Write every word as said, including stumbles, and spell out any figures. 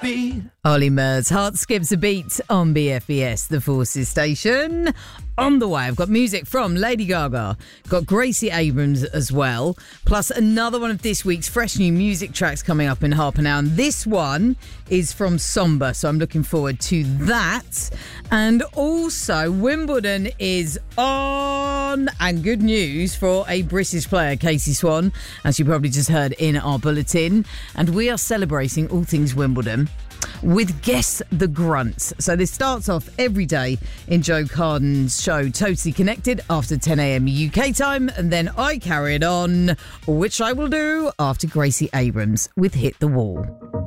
Ollie Murs, Heart Skips a Beat on B F E S, the Forces station. On the way, I've got music from Lady Gaga, got Gracie Abrams as well, plus another one of this week's fresh new music tracks coming up in half an hour. And this one is from Somber, so I'm looking forward to that. And also, Wimbledon is on, and good news for a British player, Casey Swan, as you probably just heard in our bulletin. And we are celebrating all things Wimbledon with Guess the Grunts. So this starts off every day in Joe Carden's show Totally Connected after ten a.m. U K time, and then I carry it on, which I will do after Gracie Abrams with Hit the Wall.